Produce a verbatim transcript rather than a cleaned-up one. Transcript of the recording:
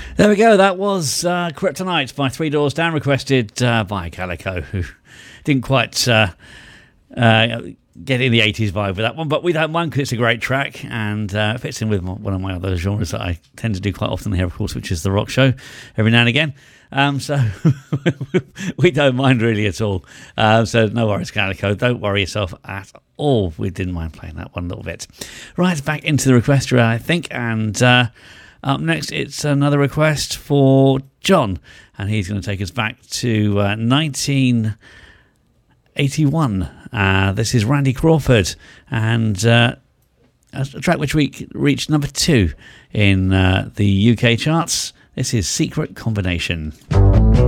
There we go. That was uh, Kryptonite by Three Doors Down, requested uh, by Calico, who didn't quite uh, uh, get in the eighties vibe with that one, but we don't mind because it's a great track and uh, fits in with my, one of my other genres that I tend to do quite often here, of course, which is the rock show every now and again. Um, so we don't mind really at all. Uh, so no worries, Calico. Don't worry yourself at all. We didn't mind playing that one a little bit. Right, back into the request, I think, and uh, up next, it's another request for John, and he's going to take us back to uh, nineteen eighty-one. Uh, this is Randy Crawford, and uh, a track which we reached number two in uh, the U K charts. This is Secret Combination.